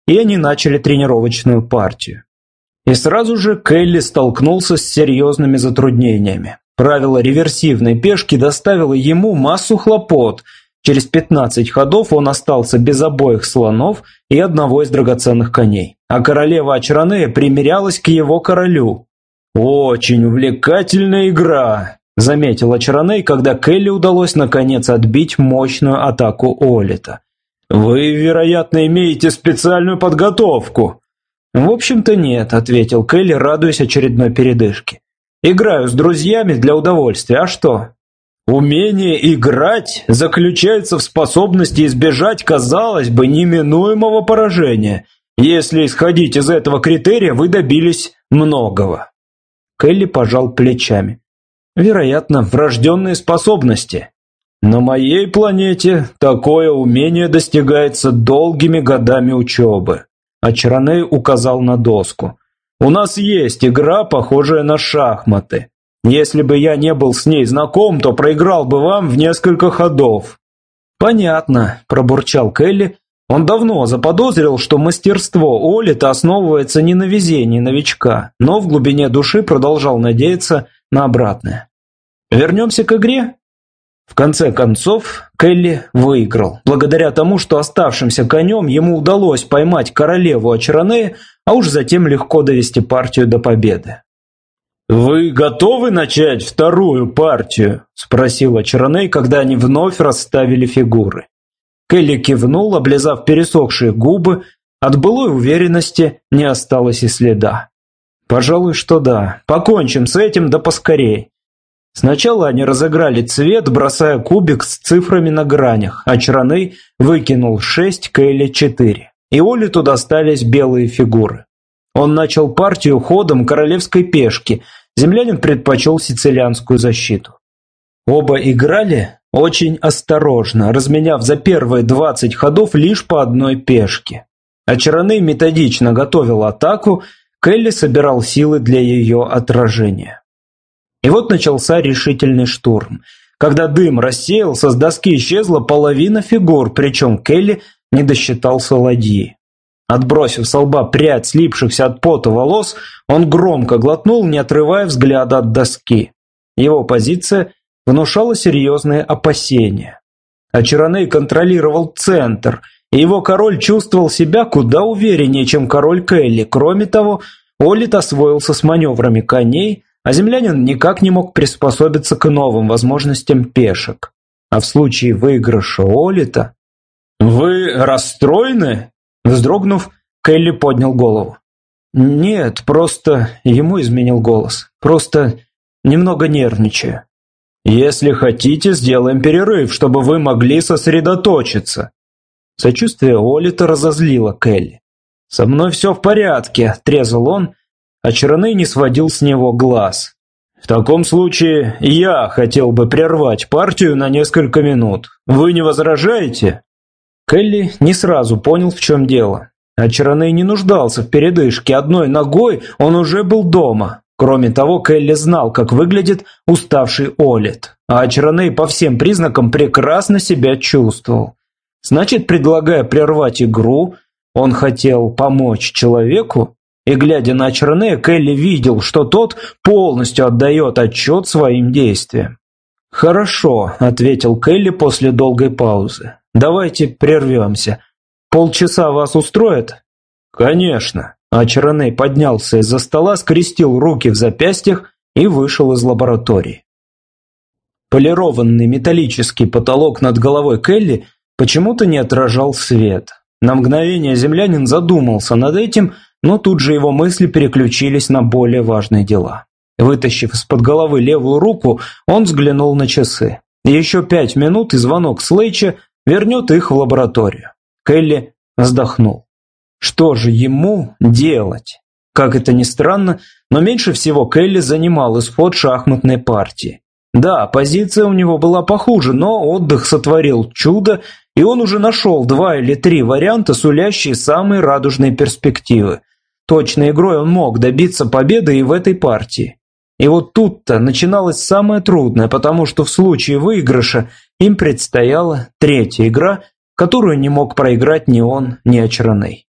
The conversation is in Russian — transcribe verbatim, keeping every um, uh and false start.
и они начали тренировочную партию. И сразу же Келли столкнулся с серьезными затруднениями. Правило реверсивной пешки доставило ему массу хлопот. Через пятнадцать ходов он остался без обоих слонов и одного из драгоценных коней. А королева Ачранея примирялась к его королю. «Очень увлекательная игра», – заметил Ачраней, когда Келли удалось наконец отбить мощную атаку Олита. «Вы, вероятно, имеете специальную подготовку». «В общем-то нет», – ответил Келли, радуясь очередной передышке. «Играю с друзьями для удовольствия, а что?» «Умение играть заключается в способности избежать, казалось бы, неминуемого поражения. Если исходить из этого критерия, вы добились многого». Келли пожал плечами. «Вероятно, врожденные способности. На моей планете такое умение достигается долгими годами учебы». Ачраней указал на доску. «У нас есть игра, похожая на шахматы. Если бы я не был с ней знаком, то проиграл бы вам в несколько ходов». «Понятно», – пробурчал Келли. Он давно заподозрил, что мастерство Олита основывается не на везении новичка, но в глубине души продолжал надеяться на обратное. «Вернемся к игре?» В конце концов, Келли выиграл. Благодаря тому, что оставшимся конем ему удалось поймать королеву Ачранея, а уж затем легко довести партию до победы. «Вы готовы начать вторую партию?» – спросил Ачраней, когда они вновь расставили фигуры. Келли кивнул, облизав пересохшие губы. От былой уверенности не осталось и следа. «Пожалуй, что да. Покончим с этим, да поскорей». Сначала они разыграли цвет, бросая кубик с цифрами на гранях. Ачраней выкинул шесть, Келли четыре. И Олиту достались белые фигуры. Он начал партию ходом королевской пешки. Землянин предпочел сицилианскую защиту. Оба играли очень осторожно, разменяв за первые двадцать ходов лишь по одной пешке. Ачраней методично готовил атаку, Келли собирал силы для ее отражения. И вот начался решительный штурм. Когда дым рассеялся, с доски исчезла половина фигур, причем Келли не досчитался ладьи. Отбросив со лба прядь слипшихся от пота волос, он громко глотнул, не отрывая взгляда от доски. Его позиция внушала серьезные опасения. Ачраней контролировал центр, и его король чувствовал себя куда увереннее, чем король Келли. Кроме того, Олит освоился с маневрами коней, а землянин никак не мог приспособиться к новым возможностям пешек. А в случае выигрыша Олита... «Вы расстроены?» Вздрогнув, Келли поднял голову. «Нет, просто...» Ему изменил голос. «Просто немного нервничаю». «Если хотите, сделаем перерыв, чтобы вы могли сосредоточиться». Сочувствие Олита разозлило Келли. «Со мной все в порядке», – отрезал он, а Ачраней не сводил с него глаз. «В таком случае я хотел бы прервать партию на несколько минут. Вы не возражаете?» Келли не сразу понял, в чем дело. Ачраней не нуждался в передышке, одной ногой он уже был дома. Кроме того, Келли знал, как выглядит уставший Олит, а Ачраней по всем признакам прекрасно себя чувствовал. Значит, предлагая прервать игру, он хотел помочь человеку, и, глядя на Ачранея, Келли видел, что тот полностью отдает отчет своим действиям. «Хорошо», – ответил Келли после долгой паузы. «Давайте прервемся. Полчаса вас устроит?» «Конечно». Ачраней поднялся из-за стола, скрестил руки в запястьях и вышел из лаборатории. Полированный металлический потолок над головой Келли почему-то не отражал свет. На мгновение землянин задумался над этим, но тут же его мысли переключились на более важные дела. Вытащив из-под головы левую руку, он взглянул на часы. Еще пять минут, и звонок Слейча вернет их в лабораторию. Келли вздохнул. Что же ему делать? Как это ни странно, но меньше всего Келли занимал исход шахматной партии. Да, позиция у него была похуже, но отдых сотворил чудо, и он уже нашел два или три варианта, сулящие самые радужные перспективы. Точной игрой он мог добиться победы и в этой партии. И вот тут-то начиналось самое трудное, потому что в случае выигрыша им предстояла третья игра, которую не мог проиграть ни он, ни Ачраней.